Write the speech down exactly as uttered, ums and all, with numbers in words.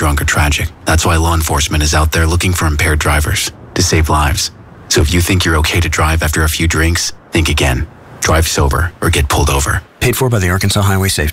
drunk or tragic. That's why law enforcement is out there looking for impaired drivers to save lives. So if you think you're okay to drive after a few drinks, think again. Drive sober or get pulled over. Paid for by the Arkansas Highway Safety